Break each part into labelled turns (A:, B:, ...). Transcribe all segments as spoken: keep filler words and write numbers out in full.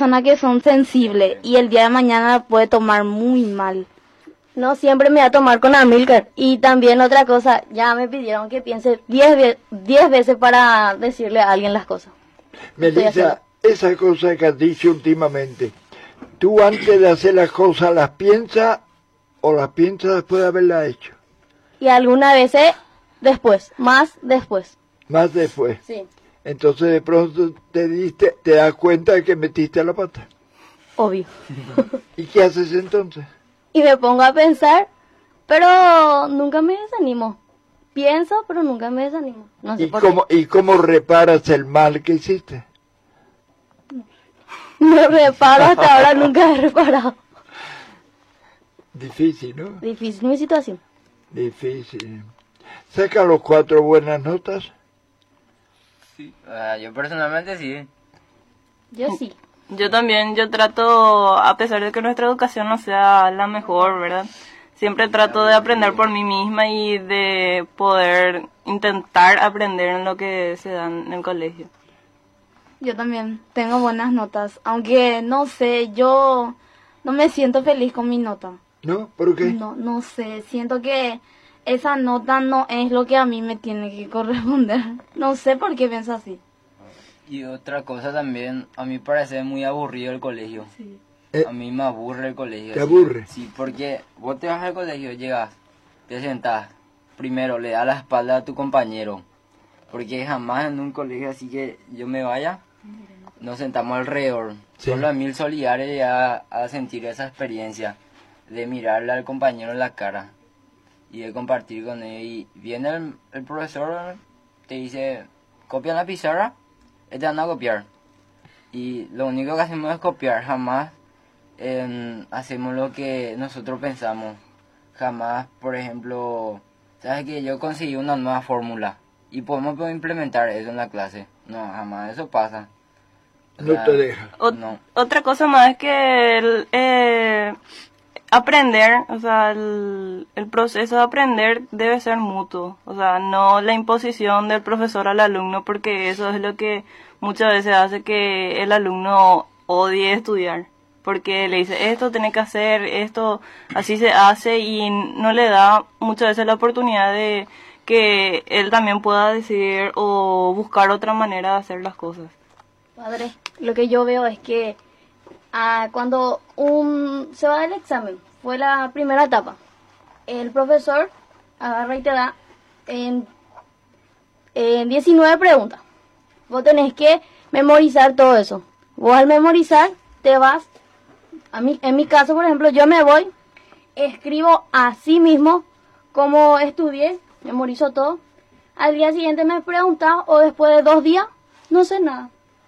A: personas que son sensibles y el día de mañana puede tomar muy mal. No siempre me va a tomar con Amílcar. Y también otra cosa, ya me pidieron que piense diez veces para decirle a alguien las cosas.
B: Melissa, esa cosa que has dicho últimamente, ¿tú antes de hacer las cosas las piensas o las piensas después de haberlas hecho?
A: Y algunas veces después, más después.
B: Más después.
A: Sí.
B: Entonces de pronto te diste, te das cuenta de que metiste la pata.
A: Obvio.
B: ¿Y qué haces entonces?
A: Y me pongo a pensar, pero nunca me desanimo. Pienso, pero nunca me desanimo. No sé
B: ¿Y,
A: por
B: cómo,
A: qué.
B: ¿Y cómo reparas el mal que hiciste?
A: No reparo, hasta ahora nunca he reparado.
B: Difícil, ¿no?
A: Difícil mi situación.
B: Difícil. ¿Saca los cuatro buenas notas?
C: Sí, uh, yo personalmente sí.
A: Yo sí.
D: Yo también, yo trato, a pesar de que nuestra educación no sea la mejor, ¿verdad? Siempre trato de aprender por mí misma y de poder intentar aprender en lo que se da en el colegio.
A: Yo también tengo buenas notas, aunque no sé, yo no me siento feliz con mi nota.
B: ¿No? ¿Por qué?
A: No, no sé, siento que esa nota no es lo que a mí me tiene que corresponder. No sé por qué pienso así.
C: Y otra cosa también, a mí parece muy aburrido el colegio.
A: Sí.
B: Eh,
C: A mí me aburre el colegio.
B: ¿Te
C: sí.
B: aburre?
C: Sí, porque vos te vas al colegio, llegas, te sentás, primero le das la espalda a tu compañero. Porque jamás en un colegio así que yo me vaya, nos sentamos alrededor.
B: Sí.
C: Solo a mí solidario ya a sentir esa experiencia de mirarle al compañero en la cara y de compartir con él. Y viene el, el profesor, te dice, ¿copian la pizarra? Te van a copiar. Y lo único que hacemos es copiar, jamás eh, hacemos lo que nosotros pensamos. Jamás, por ejemplo, ¿sabes que yo conseguí una nueva fórmula? Y podemos implementar eso en la clase. No, jamás eso pasa. O
B: No
C: sea,
B: te deja.
D: Ot-
C: no.
D: Otra cosa más es que el, eh, aprender, o sea, el, el proceso de aprender debe ser mutuo. O sea, no la imposición del profesor al alumno, porque eso es lo que muchas veces hace que el alumno odie estudiar. Porque le dice, esto tiene que hacer, esto así se hace, y no le da muchas veces la oportunidad de que él también pueda decidir o buscar otra manera de hacer las cosas.
A: Padre, lo que yo veo es que ah, cuando un se va del examen, fue la primera etapa, el profesor agarra y te da en, en diecinueve preguntas. Vos tenés que memorizar todo eso. Vos al memorizar te vas, a mí, en mi caso por ejemplo, yo me voy, escribo así mismo como estudié, memorizo todo. Al día siguiente me preguntas o después de dos días, no sé nada.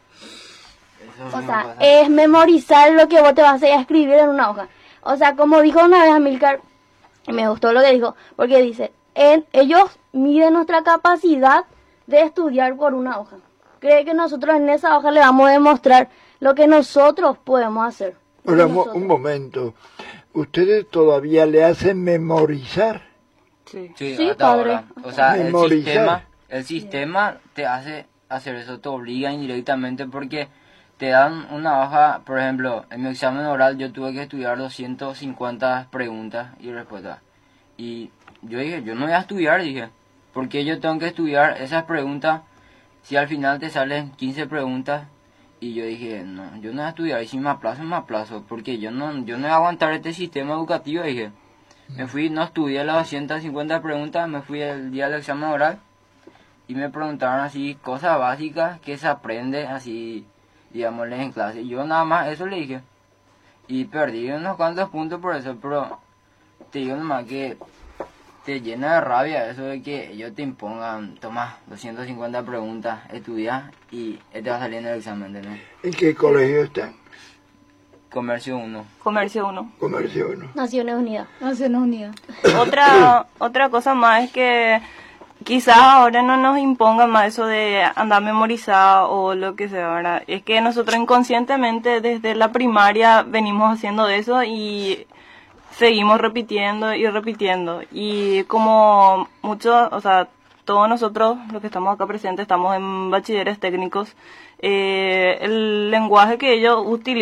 C: Eso
A: O
C: no
A: sea,
C: pasa.
A: es memorizar lo que vos te vas a hacer a escribir en una hoja. O sea, como dijo una vez Amílcar, y me gustó lo que dijo, porque dice, en, ellos miden nuestra capacidad de estudiar por una hoja. Cree que nosotros en esa hoja le vamos a demostrar lo que nosotros podemos hacer.
B: Ahora, mo-
A: Nosotros.
B: un momento. ¿Ustedes todavía le hacen memorizar?
D: Sí.
C: Sí,
A: Sí,
C: hasta
A: padre.
C: ahora. O sea, el
B: Memorizar.
C: sistema, el sistema te hace hacer eso, te obliga indirectamente porque te dan una hoja, por ejemplo, en mi examen oral yo tuve que estudiar doscientas cincuenta preguntas y respuestas. Y yo dije, yo no voy a estudiar, dije, porque yo tengo que estudiar esas preguntas si al final te salen quince preguntas. Y yo dije, no, yo no voy a estudiar, y si me aplazo, me aplazo, porque yo no, yo no voy a aguantar este sistema educativo, dije. Me fui, no estudié las doscientas cincuenta preguntas, me fui el día del examen oral y me preguntaron así cosas básicas que se aprende así, digámosle, en clase. Yo nada más eso le dije y perdí unos cuantos puntos por eso, pero te digo nomás que te llena de rabia eso de que ellos te impongan, toma doscientas cincuenta preguntas, estudia y te va a salir en el examen, ¿entendés?
B: ¿En qué colegio están?
C: Comercio uno.
D: Comercio uno.
B: Comercio uno.
A: Naciones Unidas. Naciones Unidas.
D: Otra, otra cosa más es que quizás ahora no nos impongan más eso de andar memorizado o lo que sea, ¿verdad? Es que nosotros inconscientemente desde la primaria venimos haciendo eso y seguimos repitiendo y repitiendo. Y como muchos, o sea, todos nosotros, los que estamos acá presentes, estamos en bachilleres técnicos, eh, el lenguaje que ellos utilizan